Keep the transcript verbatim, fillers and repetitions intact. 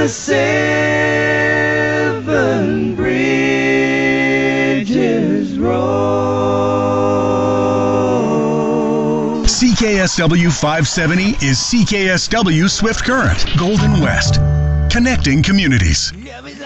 the Seven Bridges Road. C K S W five seventy is C K S W Swift Current, Golden West. Connecting communities. Yeah,